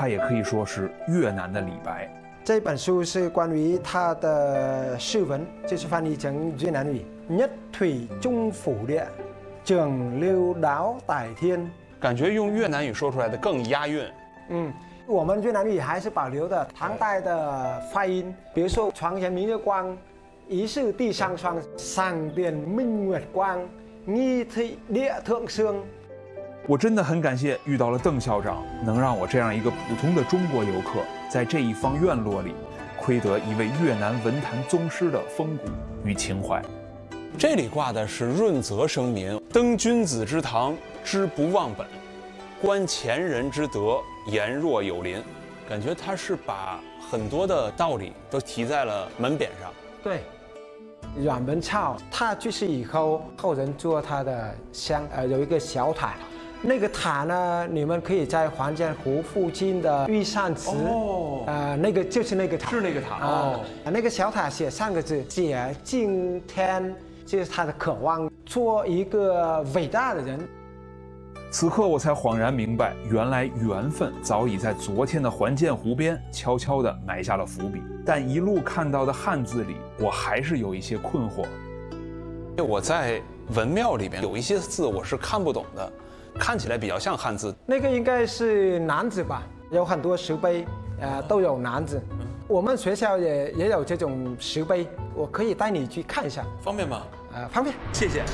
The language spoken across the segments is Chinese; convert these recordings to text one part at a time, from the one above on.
它也可以说是越南的李白。 这本书是关于他的诗文，就是翻译成越南语。nhất thủy trung phủ địa, trường lưu đáo tại thiên。 感觉用越南语说出来的更押韵。 我们越南语还是保留的唐代的发音，比如说床前明月光，疑是地上霜，上殿明月光，疑是địa thượng sương。 我真的很感谢遇到了邓校长，能让我这样一个普通的中国游客，在这一方院落里，窥得一位越南文坛宗师的风骨与情怀。 这里挂的是润泽生民，登君子之堂，知不忘本，观前人之德，言若有邻。感觉他是把很多的道理都提在了门匾上。 对，阮文超他去世以后，后人做他的像有一个小塔。那个塔呢，你们可以在黄建湖附近的玉山祠，那个就是那个塔， 是那个塔那个小塔写3个字，写敬天，就是他的渴望，做一个伟大的人。 此刻我才恍然明白，原来缘分早已在昨天的还建湖边悄悄地埋下了伏笔。但一路看到的汉字里，我还是有一些困惑。 我在文庙里边有一些字我是看不懂的。看起来比较像汉字， 那个应该是南字吧，有很多石碑，都有南字。我们学校也有这种石碑，我可以带你去看一下， 方便吗？ 方便， 谢谢。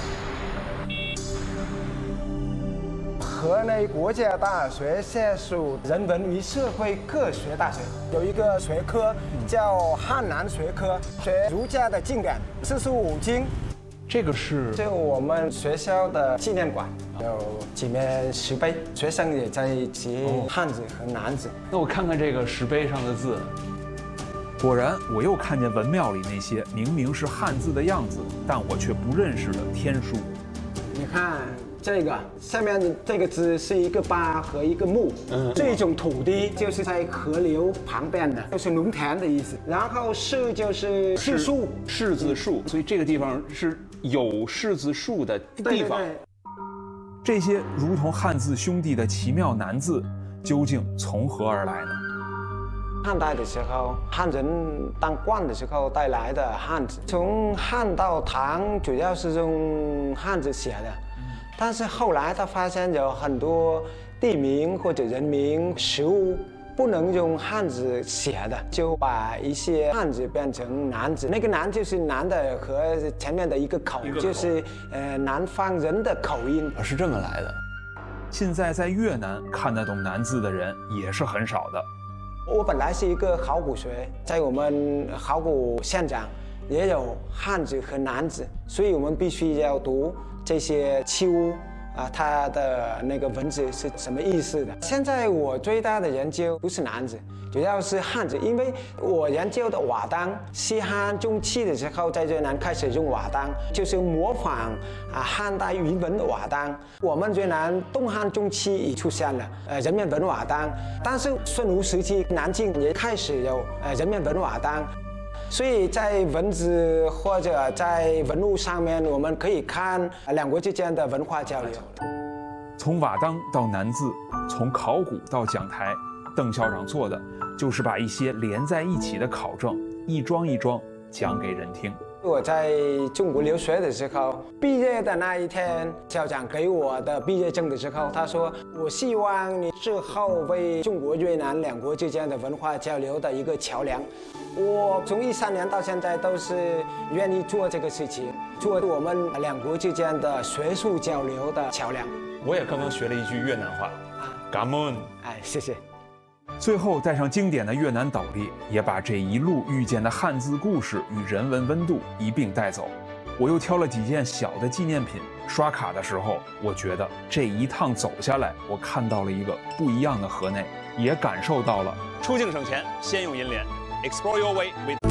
河内国家大学下属人文与社会科学大学有一个学科叫汉南学科，学儒家的经典，45经。 这个是我们学校的纪念馆，有几面石碑，学生也在学汉字和南字。 那我看看这个石碑上的字，果然我又看见文庙里那些明明是汉字的样子，但我却不认识的天书。 你看这个下面这个字是一个八和一个木，这种土地就是在河流旁边的，就是农田的意思。然后柿就是柿树， 柿子树，所以这个地方是有柿子树的地方。 对。 这些如同汉字兄弟的奇妙难字，究竟从何而来呢？ 汉代的时候，汉人当官的时候带来的汉字，从汉到唐主要是用汉字写的，但是后来他发现有很多地名或者人名、食物不能用汉字写的，就把一些汉字变成南字。那个南就是南的和前面的一个口，就是南方人的口音， 是这么来的。 现在在越南看得懂南字的人也是很少的。 我本来是一个考古学，在我们考古现场也有汉字和南字，所以我们必须要读这些器物。它的那个文字是什么意思的？现在我最大的研究不是南字，主要是汉字，因为我研究的瓦当，西汉中期的时候在越南开始用瓦当，就是模仿汉代语文的瓦当。我们越南东汉中期已出现了人面文瓦当，但是孙吴时期南晋也开始有人面文瓦当。所以在文字或者在文物上面，我们可以看两国之间的文化交流。 从瓦当到南字，从考古到讲台，邓校长做的就是把一些连在一起的考证一桩一桩讲给人听。 我在中国留学的时候，毕业的那一天，校长给我的毕业证的时候，他说：“我希望你之后为中国越南两国之间的文化交流的一个桥梁。”我从13年到现在都是愿意做这个事情，做我们两国之间的学术交流的桥梁。 我也刚刚学了一句越南话，Cảm ơn。 谢谢。 最后带上经典的越南斗笠，也把这一路遇见的汉字故事与人文温度一并带走。我又挑了几件小的纪念品，刷卡的时候，我觉得这一趟走下来，我看到了一个不一样的河内，也感受到了出境省钱，先用银联。Explore your way with